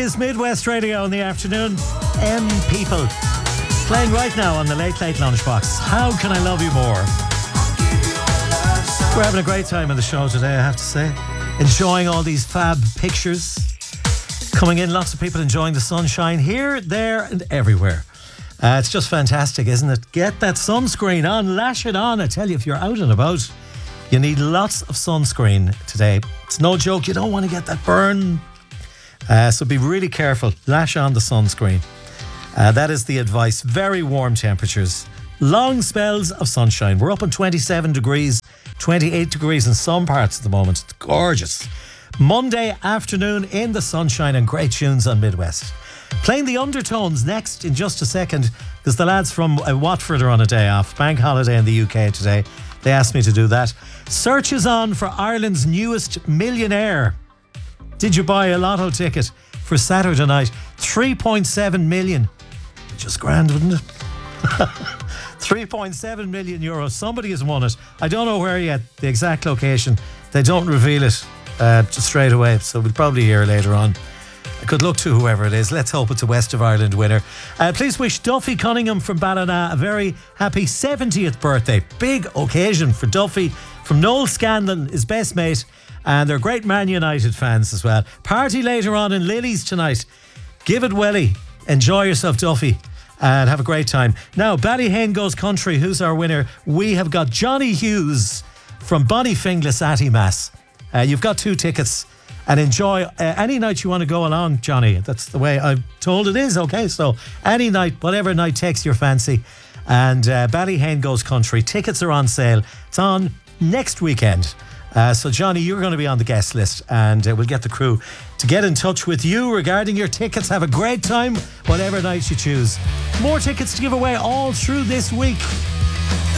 is Midwest Radio in the afternoon. M People playing right now on the Late Late Lunchbox. How Can I Love You More? We're having a great time on the show today, I have to say. Enjoying all these fab pictures coming in. Lots of people enjoying the sunshine here, there and everywhere. It's just fantastic, isn't it? Get that sunscreen on, lash it on. I tell you, if you're out and about, you need lots of sunscreen today. It's no joke, you don't want to get that burn. So be really careful. Lash on the sunscreen. That is the advice. Very warm temperatures. Long spells of sunshine. We're up on 27 degrees, 28 degrees in some parts at the moment. It's gorgeous. Monday afternoon in the sunshine and great tunes on Midwest. Playing the Undertones next in just a second, because the lads from Watford are on a day off. Bank holiday in the UK today. They asked me to do that. Search is on for Ireland's newest millionaire. Did you buy a lotto ticket for Saturday night? 3.7 million. Just grand, wouldn't it? 3.7 million euros. Somebody has won it. I don't know where yet, the exact location. They don't reveal it just straight away, so we'll probably hear later on. Good luck to whoever it is. Let's hope it's a West of Ireland winner. Please wish Duffy Cunningham from Ballina a very happy 70th birthday. Big occasion for Duffy. From Noel Scanlon, his best mate, and they're great Man United fans as well. Party later on in Lily's tonight. Give it welly. Enjoy yourself, Duffy, and have a great time. Now, Ballyhane Goes Country. Who's our winner? We have got Johnny Hughes from Bonnyfinglas Attimass. You've got 2 tickets. And enjoy any night you want to go along, Johnny. That's the way I'm told it is, okay? So any night, whatever night takes your fancy. And Ballyhane Goes Country. Tickets are on sale. It's on next weekend. So Johnny, you're going to be on the guest list, and we'll get the crew to get in touch with you regarding your tickets. Have a great time, whatever night you choose. More tickets to give away all through this week.